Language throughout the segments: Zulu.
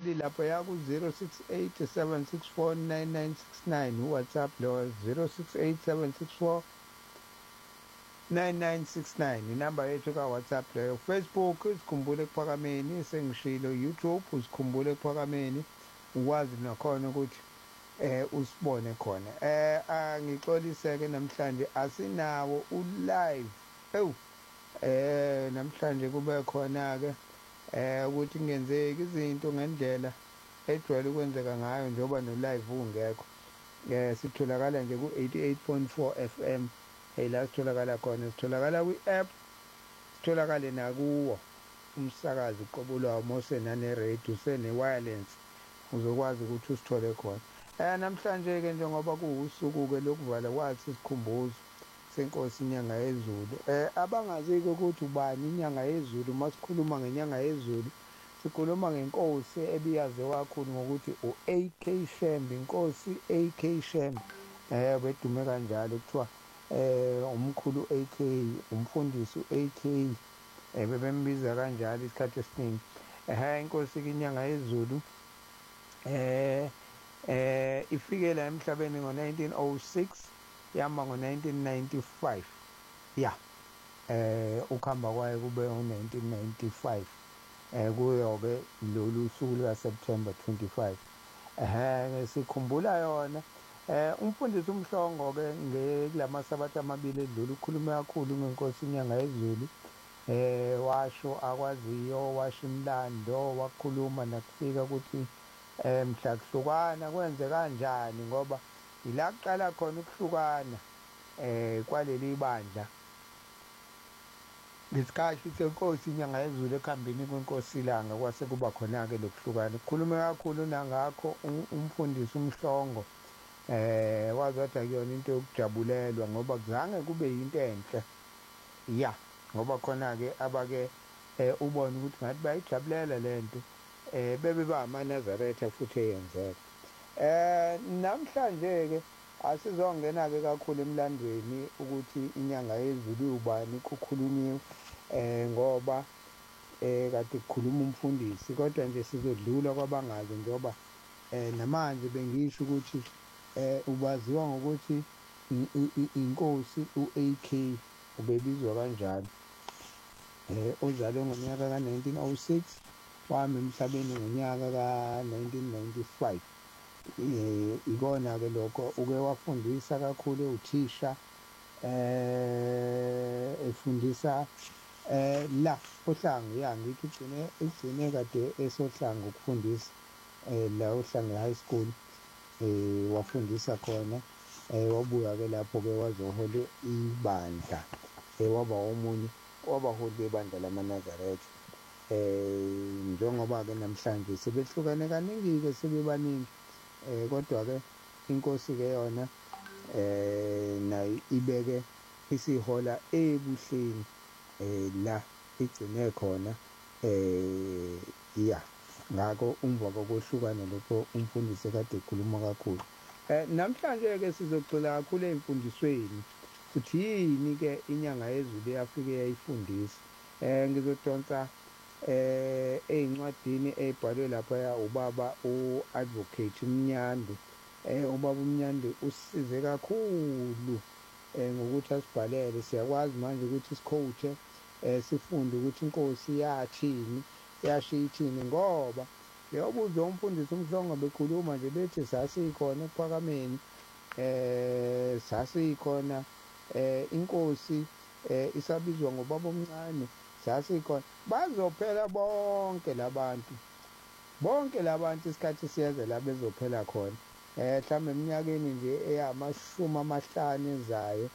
phambili lapho yaku 0687649969 uWhatsApp lo 0687649969 inamba yethu ka-WhatsApp leyo. Facebook Sikhumbule Kuphakameni sengishilo. YouTube Sikhumbule Kuphakameni, ukwazi nakhona ukuthi usibone khona. Angixolise-ke namhlanje asinawo ulive. Namhlanje kube khona-ke ukuthi kungenzeki izinto ngendlela ejwayele ukwenzeka ngayo njengoba no-live ungekho. Sitholakala nje ku-88.4 FM. La sitholakala khona, sitholakala kwi-app, sitholakale nakuwo umsakazi uqobulayo mosenane-radio sene-wireless, uzokwazi ukuthi usithole khona. Namhlanje-ke njengoba kuwusuku-ke lokuvala kwathi isikhumbuzo senkosi inyanga yezulu. Abangazi-ke ukuthi ubani inyanga yezulu. Uma sikhuluma ngenyanga yezulu sikhuluma ngenkosi ebiyaziwa kakhulu ngokuthi u-AK Shembe, inkosi AK Shembe. Bedume kanjalo kuthiwa umkhulu AK, umfundisi u-AK, bebembiza kanjalo isikhathi esiningi. Inkosi-ke inyanga yezulu ifike la emhlabeni ngo-1906 yama ngo-1995. Ukuhamba kwayo kube ngo-1995 kuyo-ke lolu suku luka-September 25. Sikhumbula yona. Umfundisi uMhlongo-ke kulamasabatha amabili edlule ukhulume kakhulu ngenkosi inyanga yezulu. Washo akwaziyo, washo imlando, wakhuluma nakufika ukuthi mhla kuhlukana kwenze kanjani, ngoba ila kuqala khona ukuhlukana kwaleli bandla ngesikhathi senkosi inyanga yezulu ekuhambeni kwenkosi ilanga kwase kuba khona-ke lokuhlukana. Kukhulume kakhulu nangakho umfundisi uMhlongo. Wazi wathi akuyona into yokujabulelwa ngoba kuzange kube yinto enhle. Ngoba khona-ke abake ubone ukuthi ngathi bayijabulela lento, bebe bangamaNazaretha futhi eyenzeka. Namhlanje-ke asizongena-ke kakhulu emlandweni ukuthi inyanga yezulu ubani kukhulunyiwe, ngoba kade kukhuluma umfundisi, kodwa nje sizodlula kwabangazi njengoba namanje bengisho ukuthi ubaziwa ngokuthi inkosi u-AK, ubebizwa kanjalo. Uzalwe ngonyaka ka-1906, wama emhlabeni ngonyaka ka-1995. Ikona-ke lokho uke wafundisa kakhulu, ewuthisha, efundisa la Ohlange. Ngithi igcine kade esoHlange ukufundisa la Ohlange High School. Wafundisa khona, wabuya-ke lapho-ke wazohola ibandla, waba omunye wabaholi bebandla lamaNazaretha. Njengoba-ke namhlanje sebehlukane kaningi-ke, sebebaningi, kodwa-ke inkosi-ke yona nayo ibeke isihola ebuhleni la igcine khona. Ngakho umva kokwehlukana lokho umfundisi kade ekhuluma kakhulu. Namhlanje-ke sizogxila kakhulu ey'mfundisweni futhi yini-ke inyanga yezulu eyafike yayifundisa. Ngizodonsa ey'ncwadini ey'bhalwe laphaya ubaba u-Advocate Mnyande. Ubaba uMnyande usisize kakhulu ngokuthi asibhalele. Siyakwazi manje ukuthi sikhowuthe, sifunde ukuthi inkosi yathini, yashiya ithini, ngoba ngiyobuzwa umfundisi uMhlongo bekhuluma nje bethi sasikhona ePhakameni, sasikhona inkosi isabizwa ngobaba omncane, sasikhona. Bazophela bonke labantu isikhathi siyeza la bezophela khona. Mhlawumbe eminyakeni nje eyama50 ezayo.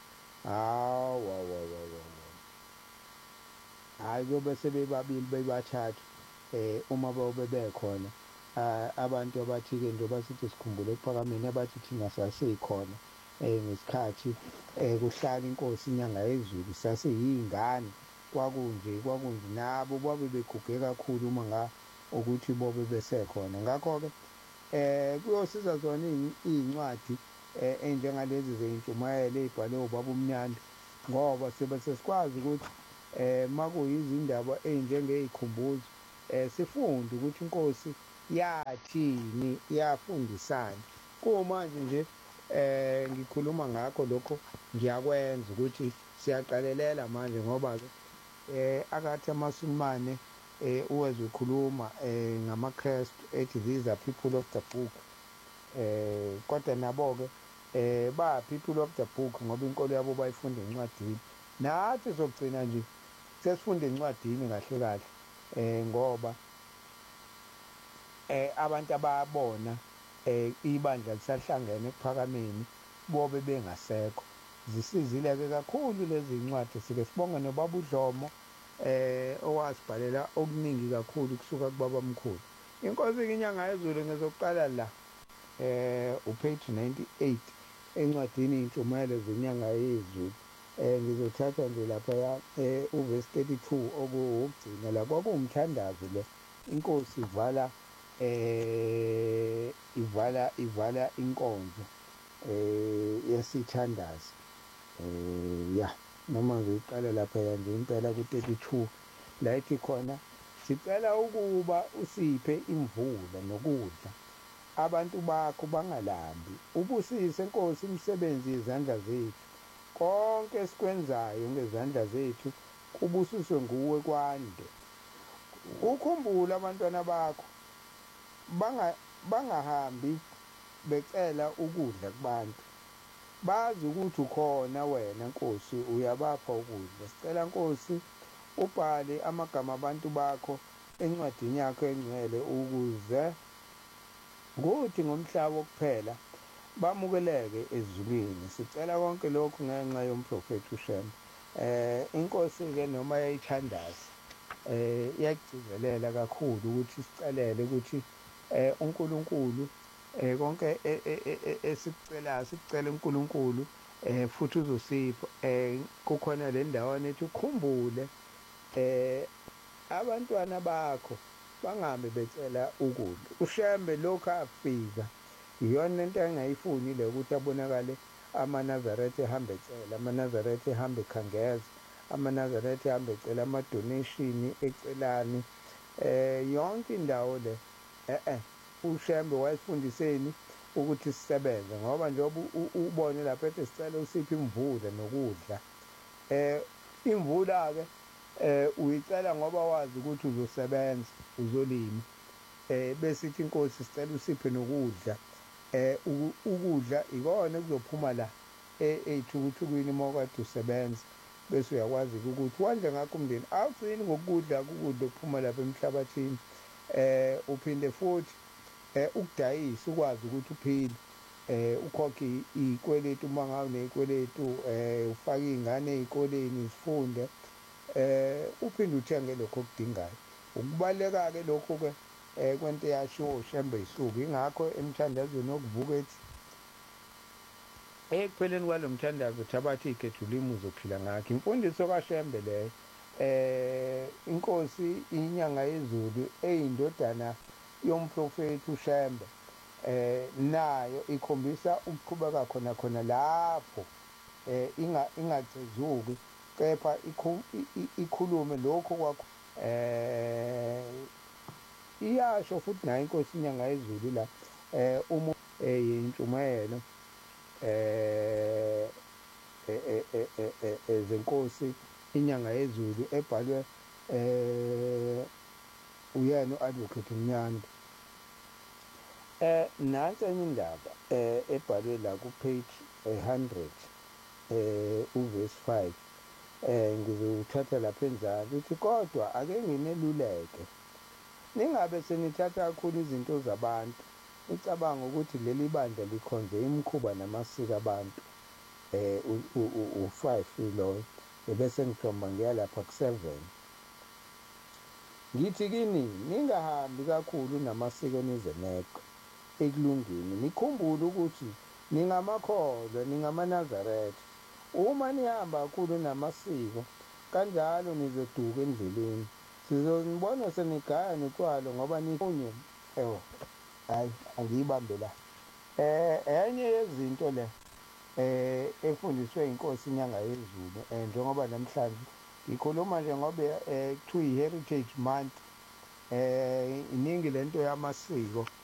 Hayi kuyobe sebebabili bebathathu uma bayobe bekhona. Abantu abathi-ke njengoba sithi Sikhumbule Kuphakameni, abathi thina sasikhona ngesikhathi kuhlala inkosi inyanga yezulu, sasiyingane. Kwakunje nabo babe beguge kakhulu uma ukuthi bobe besekhona. Ngakho-ke kuyosiza zona iy'ncwadi ey'njengalezi zey'ntshumayelo ey'bhalwe ubaba uMnyande, ngoba sesikwazi ukuthi makuyizindaba ey'njengey'khumbuzo sifunde ukuthi inkosi yathini, yafundisana. Kumanje nje ngikhuluma ngakho lokho ngiyakwenza ukuthi siyaqalelela manje ngoba-ke akathi amaSulumane uwezwe ukhuluma ngamaKrestu ethi these are people of the book. Kodwa nabo-ke ba people of the book ngoba inkolo yabo bayifunda encwadini. Nathi sokugcina nje sesifunda encwadini kahle kahle ngoba abantu ababona ibandla lisahlangene ekuphakameni bobe bengasekho. Zisizile-ke kakhulu lezi ncwadi. Sike sibonge nobaba uDlomo owasibhalela okuningi kakhulu kusuka kubabamkhulu. Inkosi-ke inyanga yezulu ngizoqala la upage 98 encwadini iy'ntshumayelo zenyanga yezulu. Ngizothatha nje laphaya uverse 32 okuwukugcina la. Kwakuwumthandazo le, inkosi ivala inkonzo yesithandazi. Noma ngiqale laphaya nje impela ku-32 la ithi khona, sicela ukuba usiphe imvula nokudla abantu bakho bangalambi. Ubusise Nkosi imisebenzi yezandla zethu. Konke esikwenzayo ngezandla zethu kubusiswe nguwe kwande. Ukhumbule abantwana bakho bangahambi becela ukudla kubantu. Bazi ukuthi ukhona wena Nkosi uyabapha ukudla. Sicela Nkosi ubhale amagama abantu bakho encwadini yakho engcwele ukuze kuthi ngomhlaba wokuphela bamukeleke ezulwini. Sicela konke lokhu ngenxa yomprofethi uShembe. Inkosi-ke noma yayithandaza iyakugcizelela kakhulu ukuthi sicelele ukuthi uNkulunkulu konke esikucelayo sikucela uNkulunkulu futhi uzosipha. Kukhona le ndawana ethi ukhumbule abantwana bakho bangabe becela ukudla. uShembe lokhu afika iyona into engayifuni le ukuthi abonakale amaNazaretha ehambe ecela, amaNazaretha ehambe ekhangeza, amaNazaretha ehambe ecela ama-donation ecelani yonke indawo le. uShembe wayesifundiseni ukuthi sisebenze ngoba njengoba ubone lapha ethi sicela usiphe imvula nokudla. Imvula-ke uyicela ngoba wazi ukuthi uzosebenza, uzolima. Bese ithi inkosi sicela usiphe nokudla. Ukudla ikona kuzophuma la ey'thukuthukwini uma kade usebenza, bese uyakwazi-ke ukuthi wandle ngakho umndeni. Awugcini ngokudla ukudla okuphuma lapha emhlabathini. Uphinde futhi ukudayisa ukwazi ukuthi uphile, ukhokhe iy'kweletu uma ngabe uney'kweletu, ufake iy'ngane ey'koleni zifunde, uphinde uthenge lokho okudingayo. Ukubaluleka-ke lokhu-ke kwento eyashiwo uShembe Yisuku. Yingakho emthandazweni wokuvuka ethi ekupheleni kwalo mthandazo Thabatha ikhetha ulimi uzophila ngakho. Imfundiso kaShembe leyo. Inkosi inyanga yezulu eyindodana yomprofethi uShembe nayo ikhombisa ukuqhubeka khona lapho ingacezuki, kepha ikhulume lokho kwakho. Iyasho futhi nayo inkosi inyanga yezulu la yintshumayelo zenkosi inyanga yezulu ebhalwe uyena u-Advocate Mnyanda. Nansi enye indaba ebhalwe la ku-page 100 uverse 5. Ngizowuthatha lapha enzalo uthi, kodwa ake ngineluleke, ningabe senithatha kakhulu izinto zabantu nicabanga ukuthi leli bandla likhonze imikhuba namasiko abantu. U5 loyo ebese ngithomba ngiya lapha ku7. Ngithi kini ningahambi kakhulu namasiko nizeneko ekulungeni, nikhumbule ukuthi ningamakholwa, ningamaNazaretha. Uma nihamba kakhulu namasiko kanjalo nizoduka endleleni. Sizonibona senigaya notshwala ngoba nikunye. Hayi angiyibambe la. Enye yezinto le efundiswe inkosi inyanga yezulu njengoba namhlanje ngikhuluma nje ngoba kuthiwa i-Heritage Month. iningi lento yamasiko